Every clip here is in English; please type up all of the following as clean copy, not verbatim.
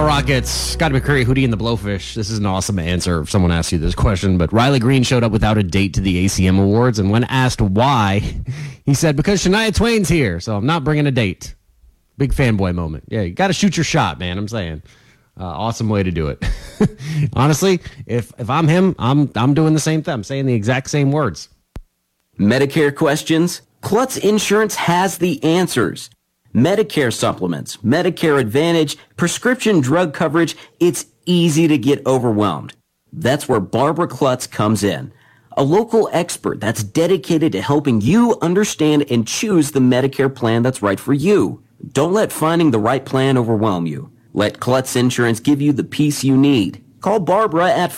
Rockets. Got to be Curry, Hootie, and the Blowfish. This is an awesome answer if someone asks you this question. But Riley Green showed up without a date to the ACM Awards, and when asked why, he said, because Shania Twain's here, so I'm not bringing a date. Big fanboy moment. Yeah, you got to shoot your shot, man, I'm saying. Awesome way to do it. Honestly, if I'm him, I'm doing the same thing. I'm saying the exact same words. Medicare questions? Klutz Insurance has the answers. Medicare supplements, Medicare Advantage, prescription drug coverage, it's easy to get overwhelmed. That's where Barbara Klutz comes in. A local expert that's dedicated to helping you understand and choose the Medicare plan that's right for you. Don't let finding the right plan overwhelm you. Let Klutz Insurance give you the peace you need. Call Barbara at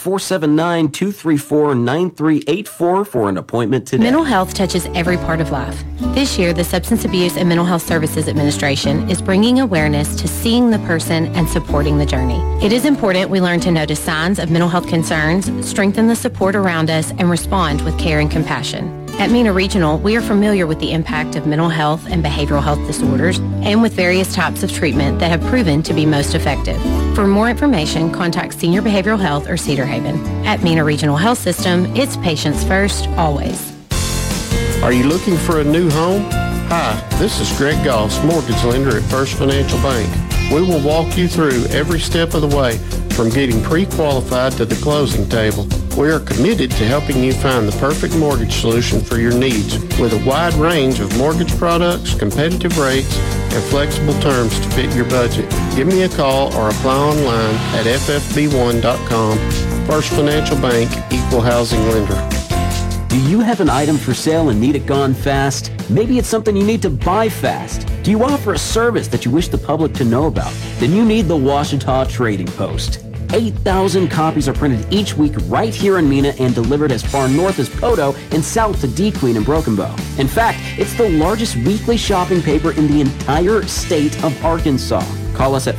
479-234-9384 for an appointment today. Mental health touches every part of life. This year, the Substance Abuse and Mental Health Services Administration is bringing awareness to seeing the person and supporting the journey. It is important we learn to notice signs of mental health concerns, strengthen the support around us, and respond with care and compassion. At MENA Regional, we are familiar with the impact of mental health and behavioral health disorders and with various types of treatment that have proven to be most effective. For more information, contact Senior Behavioral Health or Cedar Haven. At MENA Regional Health System, it's patients first, always. Are you looking for a new home? Hi, this is Greg Goss, mortgage lender at First Financial Bank. We will walk you through every step of the way, from getting pre-qualified to the closing table. We are committed to helping you find the perfect mortgage solution for your needs with a wide range of mortgage products, competitive rates, and flexible terms to fit your budget. Give me a call or apply online at ffb1.com. First Financial Bank, Equal Housing Lender. Do you have an item for sale and need it gone fast? Maybe it's something you need to buy fast. Do you offer a service that you wish the public to know about? Then you need the Ouachita Trading Post. 8,000 copies are printed each week right here in Mena and delivered as far north as Poto and south to D. Queen and Broken Bow. In fact, it's the largest weekly shopping paper in the entire state of Arkansas. Call us at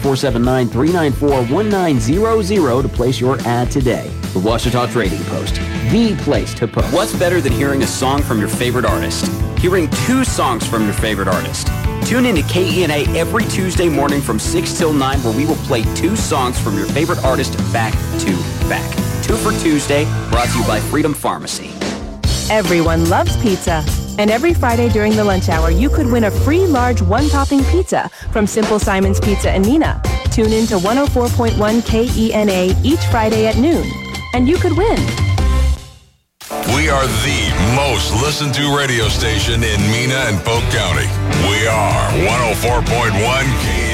479-394-1900 to place your ad today. The Ouachita Trading Post, the place to post. What's better than hearing a song from your favorite artist? Hearing two songs from your favorite artist. Tune in to KENA every Tuesday morning from 6 till 9 where we will play two songs from your favorite artist back to back. Two for Tuesday, brought to you by Freedom Pharmacy. Everyone loves pizza. And every Friday during the lunch hour, you could win a free large one-topping pizza from Simple Simon's Pizza in Mena. Tune in to 104.1 KENA each Friday at noon, and you could win. We are the most listened to radio station in Mena and Polk County. We are 104.1 KENA.